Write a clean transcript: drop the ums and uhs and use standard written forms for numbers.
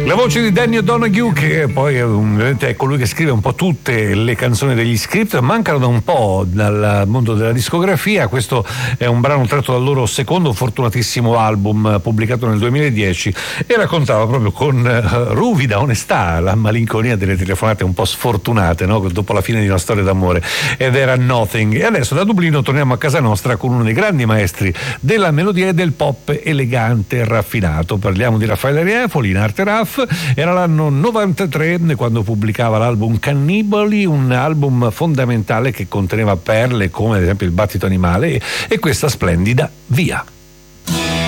La voce di Danny O'Donoghue, che poi ovviamente è colui che scrive un po' tutte le canzoni degli Script, mancano da un po' dal mondo della discografia. Questo è un brano tratto dal loro secondo fortunatissimo album pubblicato nel 2010 e raccontava proprio con ruvida onestà la malinconia delle telefonate un po' sfortunate, no? Dopo la fine di una storia d'amore, ed era Nothing. E adesso da Dublino torniamo a casa nostra con uno dei grandi maestri della melodia e del pop elegante e raffinato. Parliamo di Raffaele Riefoli, in arte Raff. Era l'anno 93 quando pubblicava l'album Cannibali, un album fondamentale che conteneva perle come ad esempio Il battito animale e questa splendida Via.